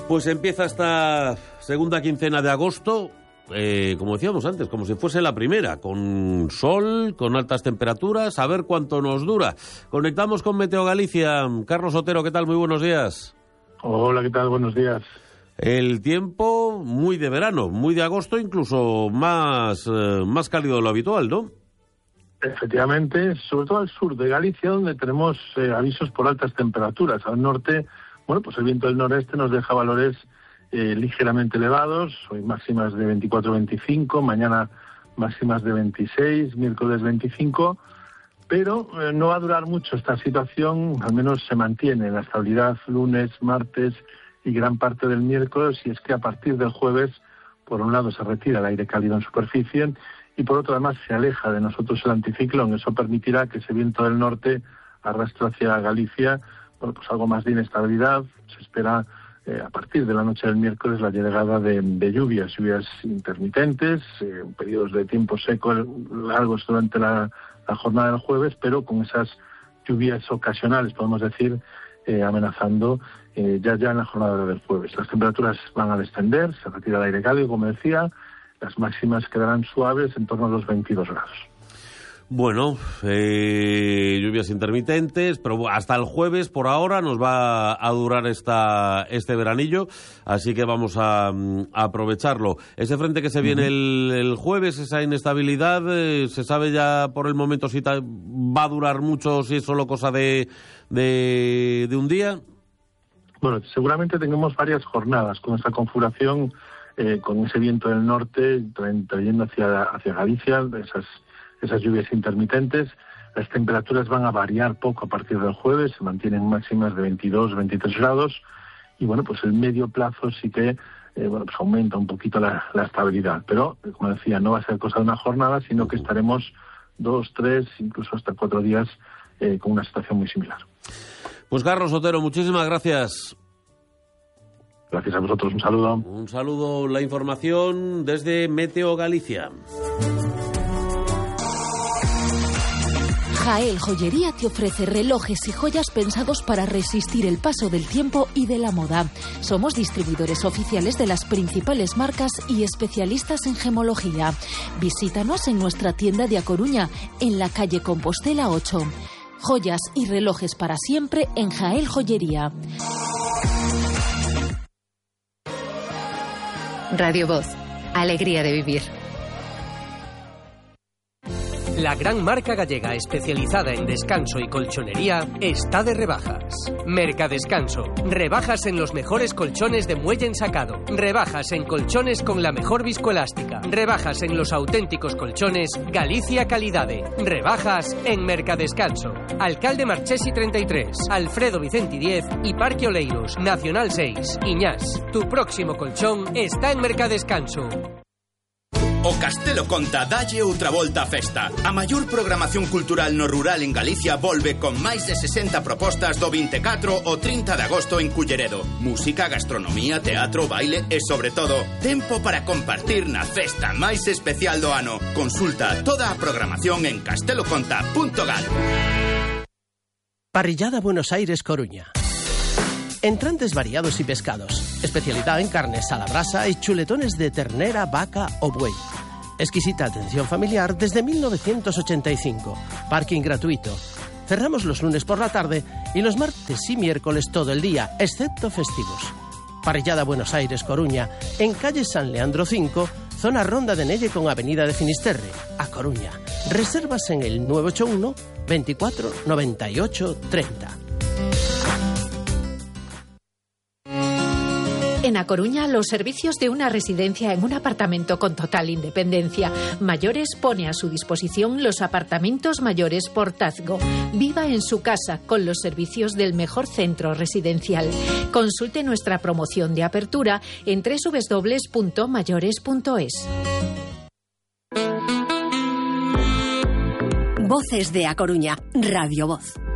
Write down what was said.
Pues empieza esta segunda quincena de agosto, como decíamos antes, como si fuese la primera, con sol, con altas temperaturas, a ver cuánto nos dura. Conectamos con Meteo Galicia. Carlos Otero, ¿qué tal? Muy buenos días. Hola, ¿qué tal? Buenos días. El tiempo muy de verano, muy de agosto, incluso más cálido de lo habitual, ¿no? Efectivamente, sobre todo al sur de Galicia, donde tenemos avisos por altas temperaturas. Al norte, bueno, pues el viento del noreste nos deja valores ligeramente elevados, hoy máximas de 24-25, mañana máximas de 26, miércoles 25, pero no va a durar mucho esta situación, al menos se mantiene la estabilidad lunes, martes y gran parte del miércoles, y es que a partir del jueves, por un lado se retira el aire cálido en superficie, y por otro además se aleja de nosotros el anticiclón. Eso permitirá que ese viento del norte arrastre hacia Galicia, bueno, pues algo más de inestabilidad. Se espera a partir de la noche del miércoles la llegada de lluvias intermitentes, periodos de tiempo seco largos durante la jornada del jueves, pero con esas lluvias ocasionales, podemos decir, amenazando ya en la jornada del jueves. Las temperaturas van a descender, se retira el aire cálido, como decía. Las máximas quedarán suaves en torno a los 22 grados. Bueno, lluvias intermitentes, pero hasta el jueves por ahora nos va a durar este veranillo, así que vamos a aprovecharlo. Ese frente que se viene el jueves, esa inestabilidad, ¿se sabe ya por el momento si va a durar mucho, si es solo cosa de un día? Bueno, seguramente tengamos varias jornadas con esta configuración, con ese viento del norte trayendo hacia Galicia, esas lluvias intermitentes. Las temperaturas van a variar poco a partir del jueves, se mantienen máximas de 22, 23 grados, y bueno, pues el medio plazo sí que pues aumenta un poquito la estabilidad, pero como decía, no va a ser cosa de una jornada, sino que estaremos 2, 3, incluso hasta 4 días con una situación muy similar. Pues Carlos Otero, muchísimas gracias. Gracias a vosotros, un saludo. Un saludo, la información desde Meteo Galicia. Jael Joyería te ofrece relojes y joyas pensados para resistir el paso del tiempo y de la moda. Somos distribuidores oficiales de las principales marcas y especialistas en gemología. Visítanos en nuestra tienda de A Coruña, en la calle Compostela 8. Joyas y relojes para siempre en Jael Joyería. Radio Voz, alegría de vivir. La gran marca gallega especializada en descanso y colchonería está de rebajas. Mercadescanso. Rebajas en los mejores colchones de muelle ensacado. Rebajas en colchones con la mejor viscoelástica. Rebajas en los auténticos colchones Galicia Calidade. Rebajas en Mercadescanso. Alcalde Marchesi 33, Alfredo Vicenti 10 y Parque Oleiros, Nacional 6, Iñás. Tu próximo colchón está en Mercadescanso. O Castelo Conta dalle outra volta a festa. A maior programación cultural no rural en Galicia volve con máis de 60 propostas do 24 ao 30 de agosto en Culleredo. Música, gastronomía, teatro, baile e, sobre todo, tempo para compartir na festa máis especial do ano. Consulta toda a programación en casteloconta.gal. Parrillada Buenos Aires Coruña. Entrantes variados y pescados. Especialidad en carnes a la brasa y chuletones de ternera, vaca o buey. Exquisita atención familiar desde 1985. Parking gratuito. Cerramos los lunes por la tarde y los martes y miércoles todo el día, excepto festivos. Parrillada Buenos Aires Coruña, en calle San Leandro 5, zona Ronda de Nelle con avenida de Finisterre, A Coruña. Reservas en el 981 24 98 30. En A Coruña, los servicios de una residencia en un apartamento con total independencia. Mayores pone a su disposición los apartamentos mayores Portazgo. Viva en su casa con los servicios del mejor centro residencial. Consulte nuestra promoción de apertura en www.mayores.es. Voces de A Coruña, Radio Voz.